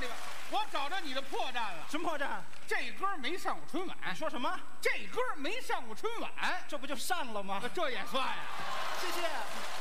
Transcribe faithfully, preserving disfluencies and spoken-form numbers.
你吧，我找着你的破绽了。 什么破绽？ 这歌没上过春晚。 你说什么？ 这歌没上过春晚， 这不就上了吗？ 这也算呀。 谢谢。